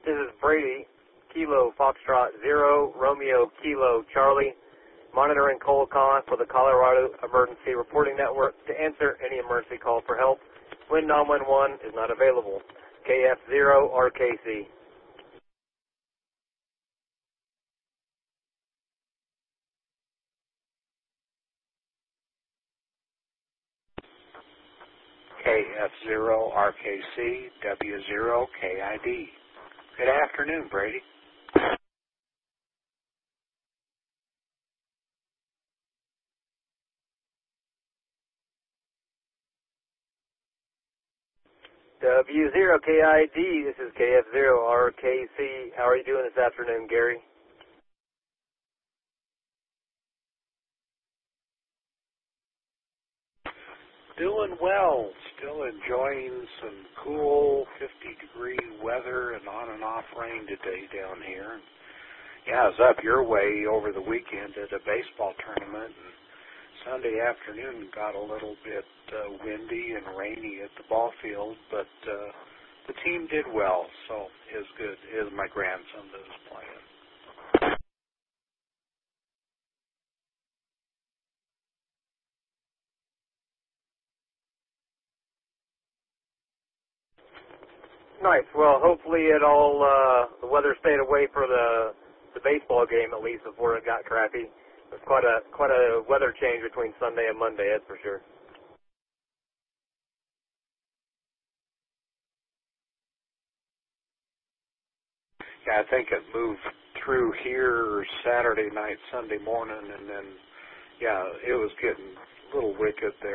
This is Brady, Kilo Foxtrot 0, Romeo Kilo Charlie, monitoring Colcon for the Colorado Emergency Reporting Network to answer any emergency call for help when 911 is not available. KF0 RKC. KF0 RKC W0 KID. Good afternoon, Brady. W0KID, this is KF0RKC. How are you doing this afternoon, Gary? Doing well. Still enjoying some cool 50-degree weather and on and off rain today down here. Yeah, I was up your way over the weekend at a baseball tournament, and Sunday afternoon got a little bit windy and rainy at the ball field, but the team did well, so it was good. It was my grandson that was playing. Nice. Well, hopefully the weather stayed away for the baseball game at least before it got crappy. It's quite a weather change between Sunday and Monday, that's for sure. Yeah, I think it moved through here Saturday night, Sunday morning, and then, yeah, it was getting a little wicked there.